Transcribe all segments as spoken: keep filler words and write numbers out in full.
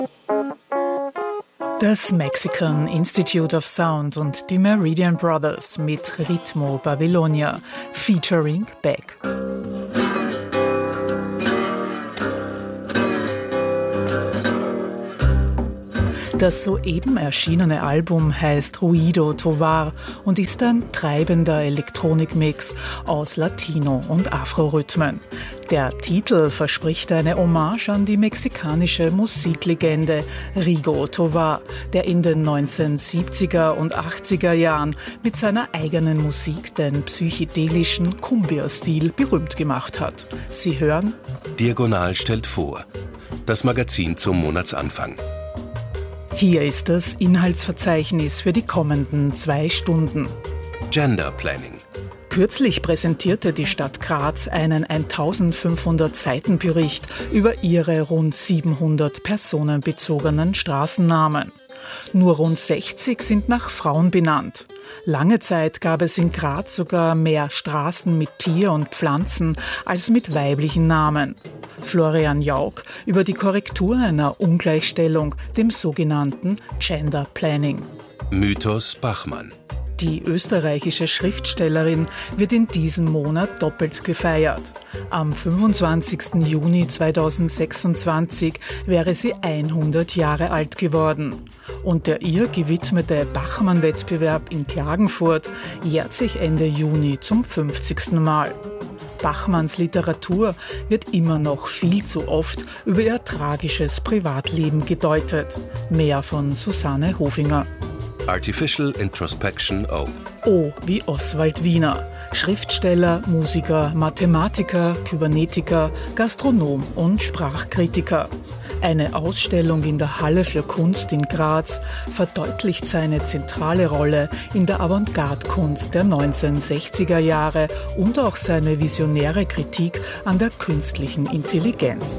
Das Mexican Institute of Sound und die Meridian Brothers mit Ritmo Babylonia featuring Beck. Das soeben erschienene Album heißt Ruido Tovar und ist ein treibender Elektronikmix aus Latino- und Afro-Rhythmen. Der Titel verspricht eine Hommage an die mexikanische Musiklegende Rigo Tovar, der in den neunzehnhundertsiebziger und achtziger Jahren mit seiner eigenen Musik den psychedelischen Cumbia-Stil berühmt gemacht hat. Sie hören Diagonal stellt vor, das Magazin zum Monatsanfang. Hier ist das Inhaltsverzeichnis für die kommenden zwei Stunden. Gender Planning. Kürzlich präsentierte die Stadt Graz einen eintausendfünfhundert Seiten Bericht über ihre rund siebenhundert personenbezogenen Straßennamen. Nur rund sechzig sind nach Frauen benannt. Lange Zeit gab es in Graz sogar mehr Straßen mit Tier- und Pflanzen als mit weiblichen Namen. Florian Jauch über die Korrektur einer Ungleichstellung, dem sogenannten Gender Planning. Mythos Bachmann. Die österreichische Schriftstellerin wird in diesem Monat doppelt gefeiert. Am fünfundzwanzigsten Juni zweitausendsechsundzwanzig wäre sie hundert Jahre alt geworden. Und der ihr gewidmete Bachmann-Wettbewerb in Klagenfurt jährt sich Ende Juni zum fünfzigsten Mal. Bachmanns Literatur wird immer noch viel zu oft über ihr tragisches Privatleben gedeutet. Mehr von Susanne Hofinger. Artificial Introspection O. O wie Oswald Wiener. Schriftsteller, Musiker, Mathematiker, Kybernetiker, Gastronom und Sprachkritiker. Eine Ausstellung in der Halle für Kunst in Graz verdeutlicht seine zentrale Rolle in der Avantgarde-Kunst der neunzehnhundertsechziger Jahre und auch seine visionäre Kritik an der künstlichen Intelligenz.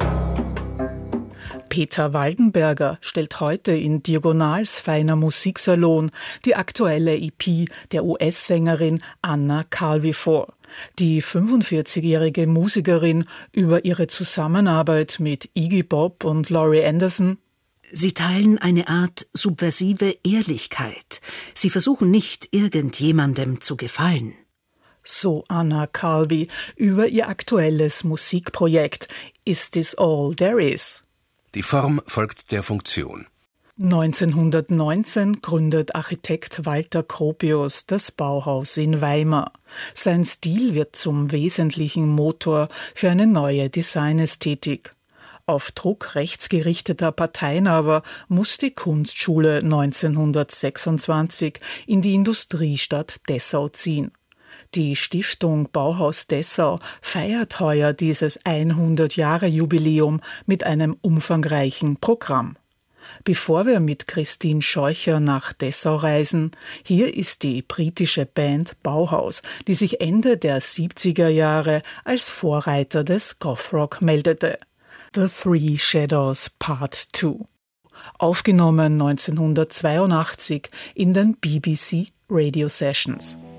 Peter Waldenberger stellt heute in Diagonals feiner Musiksalon die aktuelle E P der U S-Sängerin Anna Calvi vor. Die fünfundvierzigjährige Musikerin über ihre Zusammenarbeit mit Iggy Pop und Laurie Anderson. Sie teilen eine Art subversive Ehrlichkeit. Sie versuchen nicht, irgendjemandem zu gefallen. So Anna Calvi über ihr aktuelles Musikprojekt Is This All There Is? Die Form folgt der Funktion. neunzehnhundertneunzehn gründet Architekt Walter Gropius das Bauhaus in Weimar. Sein Stil wird zum wesentlichen Motor für eine neue Designästhetik. Auf Druck rechtsgerichteter Parteien aber muss die Kunstschule neunzehnhundertsechsundzwanzig in die Industriestadt Dessau ziehen. Die Stiftung Bauhaus Dessau feiert heuer dieses hundert-Jahre-Jubiläum mit einem umfangreichen Programm. Bevor wir mit Christine Scheucher nach Dessau reisen, hier ist die britische Band Bauhaus, die sich Ende der siebziger Jahre als Vorreiter des Gothrock meldete. The Three Shadows Part zwei. Aufgenommen neunzehnhundertzweiundachtzig in den B B C Radio Sessions.